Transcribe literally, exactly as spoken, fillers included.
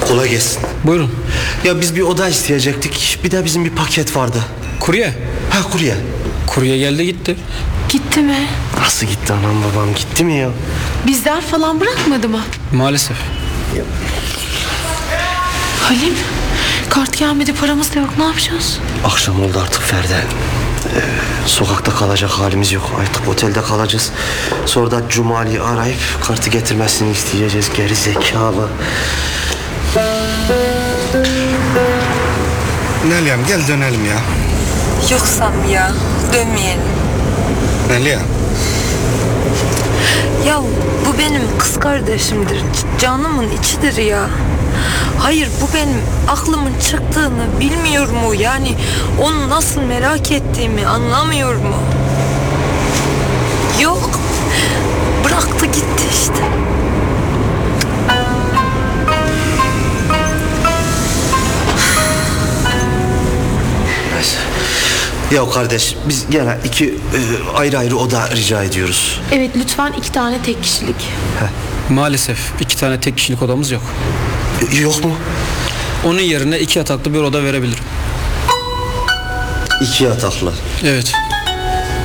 Kolay gelsin. Buyurun. Ya biz bir oda isteyecektik. Bir de bizim bir paket vardı. Kurye. Ha, kurye. Kurye geldi gitti. Gitti mi? Nasıl gitti anam babam, gitti mi ya? Bizler falan bırakmadı mı? Maalesef. Halim, kart gelmedi, paramız da yok, ne yapacağız? Akşam oldu artık Feride. Ee, sokakta kalacak halimiz yok. Artık otelde kalacağız. Sonra da Cumali'yi arayıp kartı getirmesini isteyeceğiz. Geri zekalı. Meryem gel dönelim ya. Yok Sami ya, dönmeyelim. Meryem. Ya bu benim kız kardeşimdir, canımın içidir ya. Hayır, bu benim aklımın çıktığını bilmiyor mu? Yani onu nasıl merak ettiğimi anlamıyor mu? Yok, bıraktı gitti işte. Neyse. Ya kardeş, biz gene iki e, ayrı ayrı oda rica ediyoruz. Evet, lütfen iki tane tek kişilik. Maalesef iki tane tek kişilik odamız yok. E, yok mu? Onun yerine iki yataklı bir oda verebilirim. İki yataklı. Evet.